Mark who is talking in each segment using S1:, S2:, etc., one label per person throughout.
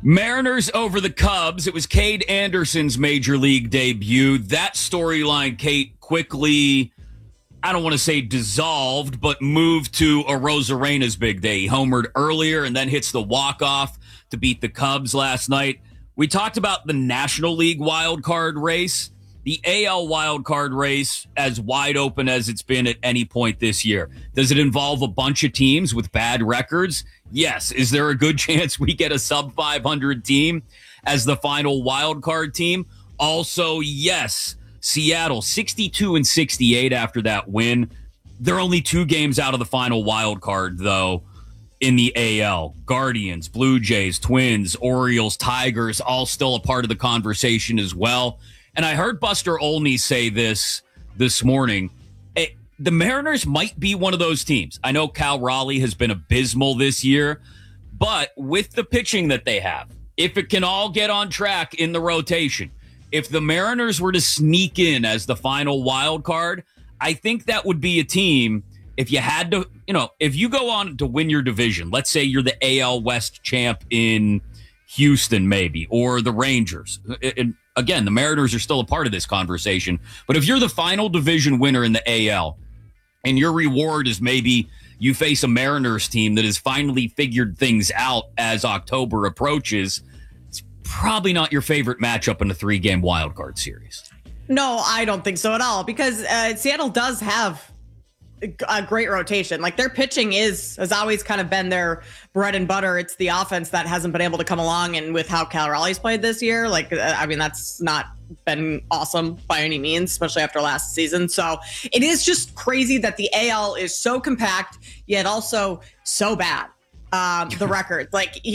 S1: Mariners over the Cubs. It was Cade Anderson's major league debut. That storyline, Kate, quickly, I don't want to say dissolved, but moved to Arozarena's big day. He homered earlier and then hits the walk-off to beat the Cubs last night. We talked about the National League wild card race. The AL wild card race as wide open as it's been at any point this year. Does it involve a bunch of teams with bad records? Yes. Is there a good chance we get a sub 500 team as the final wild card team? Also, yes. Seattle 62-68 after that win. They're only 2 games out of the final wild card, though, in the AL. Guardians, Blue Jays, Twins, Orioles, Tigers, all still a part of the conversation as well. And I heard Buster Olney say this morning. The Mariners might be one of those teams. I know Cal Raleigh has been abysmal this year, but with the pitching that they have, if it can all get on track in the rotation, if the Mariners were to sneak in as the final wild card, I think that would be a team. If you had to, if you go on to win your division, let's say you're the AL West champ in Houston, maybe, or the Rangers. Again, the Mariners are still a part of this conversation. But if you're the final division winner in the AL and your reward is maybe you face a Mariners team that has finally figured things out as October approaches, it's probably not your favorite matchup in a 3-game wild card series.
S2: No, I don't think so at all, because Seattle does have a great rotation. Like, their pitching has always kind of been their bread and butter. It's the offense that hasn't been able to come along. And with how Cal Raleigh's played this year, that's not been awesome by any means, especially after last season. So it is just crazy that the AL is so compact, yet also so bad. The records,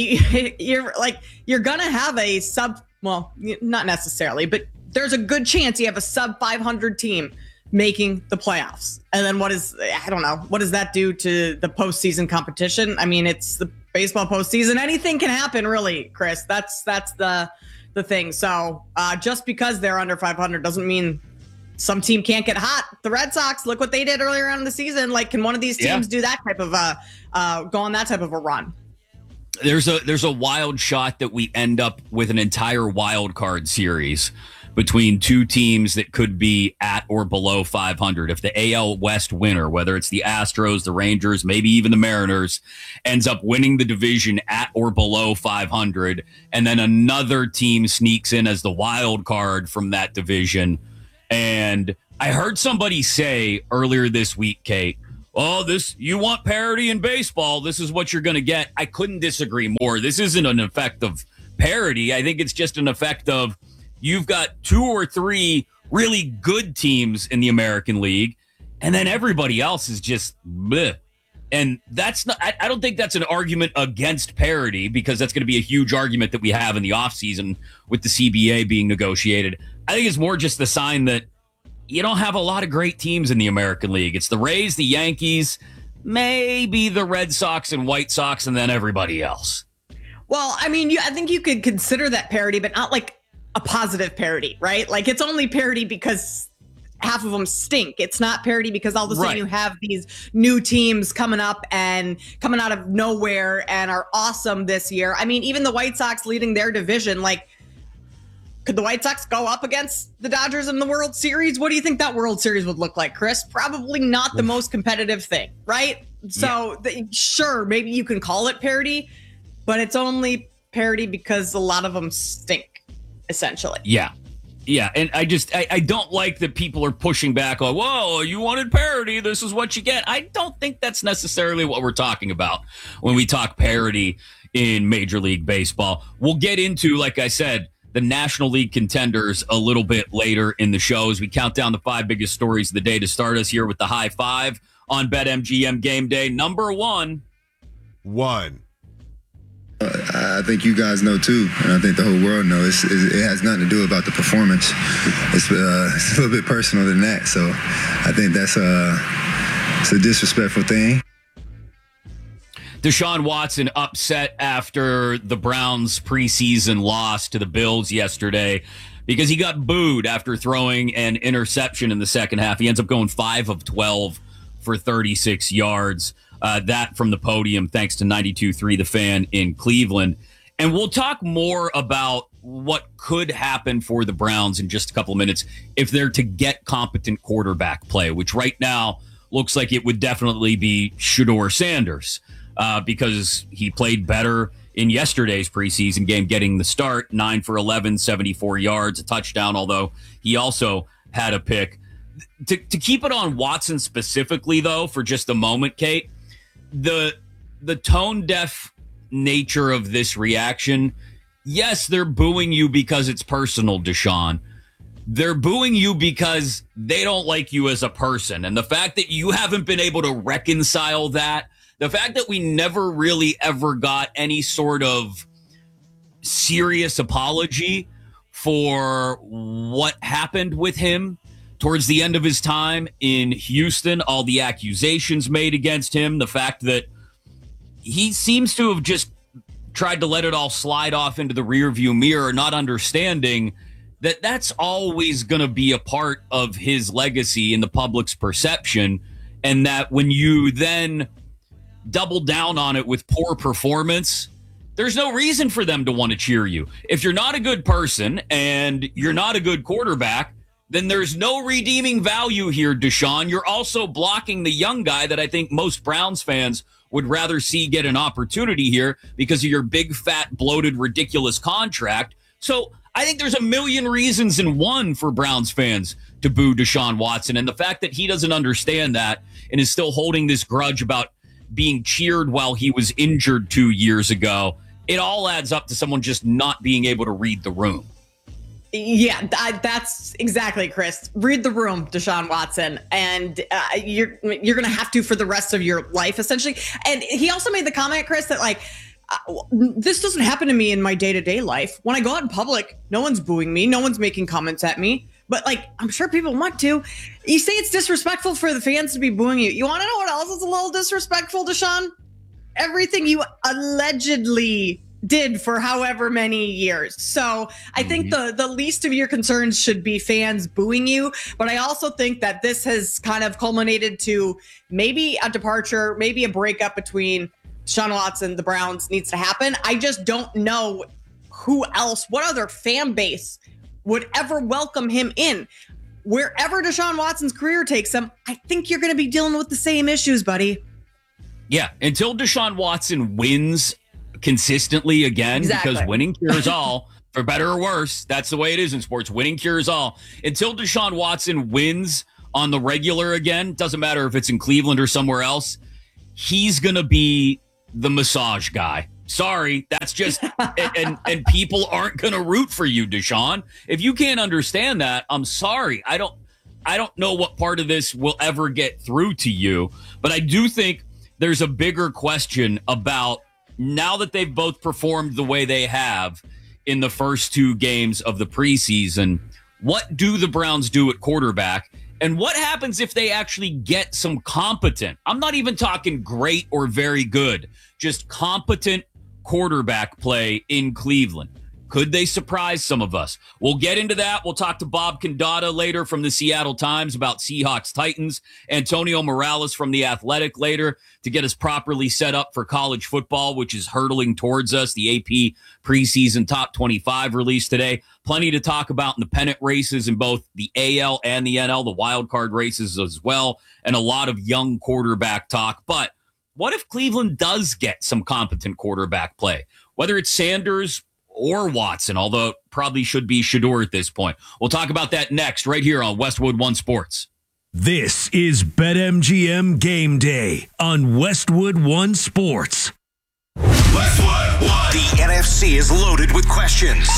S2: you're gonna have a sub, well, not necessarily, but there's a good chance you have a sub 500 team making the playoffs. And then what does that do to the postseason competition? I mean, it's the baseball postseason. Anything can happen, really, Chris. That's the thing. So just because they're under 500 doesn't mean some team can't get hot. The Red Sox, look what they did earlier on in the season. Like, can one of these teams do that type of go on that type of a run?
S1: There's a wild shot that we end up with an entire wild card series between 2 teams that could be at or below 500. If the AL West winner, whether it's the Astros, the Rangers, maybe even the Mariners, ends up winning the division at or below 500, and then another team sneaks in as the wild card from that division. And I heard somebody say earlier this week, Kate, you want parity in baseball, this is what you're going to get. I couldn't disagree more. This isn't an effect of parity. I think it's just an effect of you've got 2 or 3 really good teams in the American League, and then everybody else is just bleh. And that's not, I don't think that's an argument against parity, because that's going to be a huge argument that we have in the offseason with the CBA being negotiated. I think it's more just the sign that you don't have a lot of great teams in the American League. It's the Rays, the Yankees, maybe the Red Sox and White Sox, and then everybody else.
S2: Well, I mean, I think you could consider that parity, but not like a positive parity, right? Like, it's only parity because half of them stink. It's not parity because all of a sudden you have these new teams coming up and coming out of nowhere and are awesome this year. I mean, even the White Sox leading their division, like, could the White Sox go up against the Dodgers in the World Series? What do you think that World Series would look like, Chris? Probably not the most competitive thing, right? So sure, maybe you can call it parity, but it's only parity because a lot of them stink, essentially.
S1: Yeah. And I don't like that people are pushing back on, whoa, you wanted parity, this is what you get. I don't think that's necessarily what we're talking about when we talk parity in Major League Baseball. We'll get into, like I said, the National League contenders a little bit later in the show as we count down the 5 biggest stories of the day to start us here with the High Five on BetMGM Game Day. Number 1.
S3: I think you guys know too, and I think the whole world knows. It has nothing to do about the performance. It's a little bit personal than that. So I think it's a disrespectful thing.
S1: Deshaun Watson upset after the Browns' preseason loss to the Bills yesterday because he got booed after throwing an interception in the second half. He ends up going 5 of 12 for 36 yards. That from the podium, thanks to 92.3 The Fan in Cleveland. And we'll talk more about what could happen for the Browns in just a couple of minutes if they're to get competent quarterback play, which right now looks like it would definitely be Shedeur Sanders because he played better in yesterday's preseason game, getting the start, 9 for 11, 74 yards, a touchdown, although he also had a pick. To keep it on Watson specifically, though, for just a moment, Kate, the tone-deaf nature of this reaction, yes, they're booing you because it's personal, Deshaun. They're booing you because they don't like you as a person. And the fact that you haven't been able to reconcile that, the fact that we never really ever got any sort of serious apology for what happened with him towards the end of his time in Houston, all the accusations made against him, the fact that he seems to have just tried to let it all slide off into the rearview mirror, not understanding that that's always going to be a part of his legacy in the public's perception, and that when you then double down on it with poor performance, there's no reason for them to want to cheer you. If you're not a good person and you're not a good quarterback, then there's no redeeming value here, Deshaun. You're also blocking the young guy that I think most Browns fans would rather see get an opportunity here because of your big, fat, bloated, ridiculous contract. So I think there's a million reasons in one for Browns fans to boo Deshaun Watson. And the fact that he doesn't understand that and is still holding this grudge about being cheered while he was injured 2 years ago, it all adds up to someone just not being able to read the room.
S2: Yeah, that's exactly, Chris. Read the room, Deshaun Watson, and you're going to have to for the rest of your life, essentially. And he also made the comment, Chris, that like, this doesn't happen to me in my day-to-day life. When I go out in public, no one's booing me. No one's making comments at me. But like, I'm sure people want to. You say it's disrespectful for the fans to be booing you. You want to know what else is a little disrespectful, Deshaun? Everything you allegedly did for however many years. So I think the least of your concerns should be fans booing you. But I also think that this has kind of culminated to maybe a departure, maybe a breakup between Deshaun Watson, the Browns needs to happen. I just don't know who else, what other fan base would ever welcome him in. Wherever Deshaun Watson's career takes him, I think you're going to be dealing with the same issues, buddy.
S1: Yeah, until Deshaun Watson wins consistently again, because winning cures all, for better or worse. That's the way it is in sports. Winning cures all. Until Deshaun Watson wins on the regular again, doesn't matter if it's in Cleveland or somewhere else, he's going to be the massage guy. Sorry, that's just and people aren't going to root for you, Deshaun. If you can't understand that, I'm sorry. I don't know what part of this will ever get through to you, but I do think there's a bigger question about, now that they've both performed the way they have in the first 2 games of the preseason, what do the Browns do at quarterback? And what happens if they actually get some competent, I'm not even talking great or very good, just competent quarterback play in Cleveland? Could they surprise some of us? We'll get into that. We'll talk to Bob Condata later from the Seattle Times about Seahawks Titans. Antonio Morales from The Athletic later to get us properly set up for college football, which is hurtling towards us. The AP preseason top 25 released today. Plenty to talk about in the pennant races in both the AL and the NL, the wild card races as well, and a lot of young quarterback talk. But what if Cleveland does get some competent quarterback play? Whether it's Sanders or Watson, although it probably should be Shedeur at this point. We'll talk about that next, right here on Westwood One Sports.
S4: This is BetMGM Game Day on Westwood One Sports.
S5: Westwood One. The NFC is loaded with questions.